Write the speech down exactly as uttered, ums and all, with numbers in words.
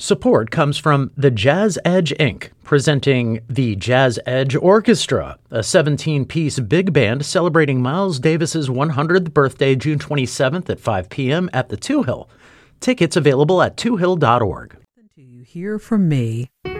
Support comes from the Jazz Edge, Incorporated, presenting the Jazz Edge Orchestra, a seventeen-piece big band celebrating Miles Davis's one hundredth birthday June twenty-seventh at five p.m. at the Two Hill. Tickets available at two hill dot org. You hear from me.